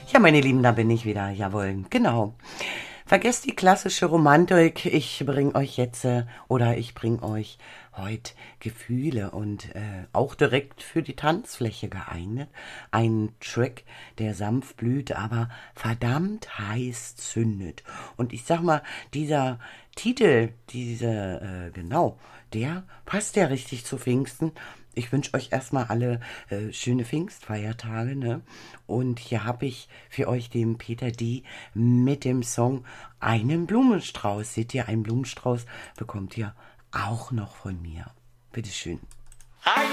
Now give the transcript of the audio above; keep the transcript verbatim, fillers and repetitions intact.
Ja, meine Lieben, da bin ich wieder. Jawohl, genau. Vergesst die klassische Romantik. Ich bring euch jetzt äh, oder ich bring euch heute Gefühle und äh, auch direkt für die Tanzfläche geeignet. Ein Track, der sanft blüht, aber verdammt heiß zündet. Und ich sag mal, dieser Titel, diese, äh, genau, der passt ja richtig zu Pfingsten. Ich wünsche euch erstmal alle äh, schöne Pfingstfeiertage, ne? Und hier habe ich für euch den Peter D. mit dem Song Einen Blumenstrauß. Seht ihr, einen Blumenstrauß bekommt ihr auch noch von mir. Bitteschön. Ein